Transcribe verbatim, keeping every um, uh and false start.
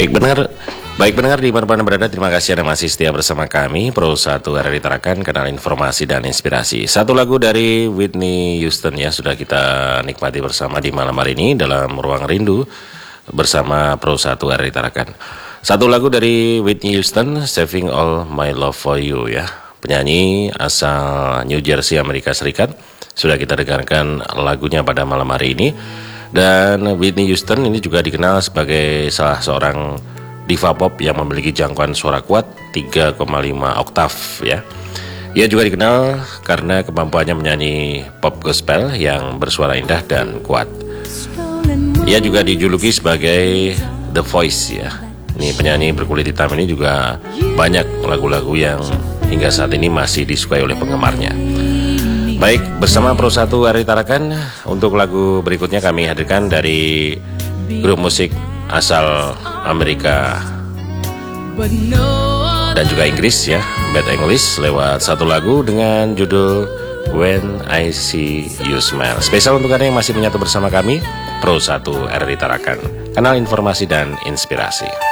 Baik benar, baik pendengar di mana berada, terima kasih Anda masih setia bersama kami Pro satu R R I Tarakan, kanal informasi dan inspirasi. Satu lagu dari Whitney Houston ya sudah kita nikmati bersama di malam hari ini dalam Ruang Rindu bersama Pro satu R R I Tarakan. Satu lagu dari Whitney Houston, Saving All My Love For You ya. Penyanyi asal New Jersey, Amerika Serikat. Sudah kita dengarkan lagunya pada malam hari ini. Dan Whitney Houston ini juga dikenal sebagai salah seorang diva pop yang memiliki jangkauan suara kuat tiga koma lima oktav ya. Ia juga dikenal karena kemampuannya menyanyi pop gospel yang bersuara indah dan kuat. Ia juga dijuluki sebagai The Voice ya. Ini penyanyi berkulit hitam ini juga banyak lagu-lagu yang hingga saat ini masih disukai oleh penggemarnya. Baik, bersama Pro satu R R I Tarakan, untuk lagu berikutnya kami hadirkan dari grup musik asal Amerika dan juga Inggris ya, Bad English, lewat satu lagu dengan judul When I See You Smile. Spesial untuk Anda yang masih menyatu bersama kami, Pro satu R R I Tarakan, kanal informasi dan inspirasi.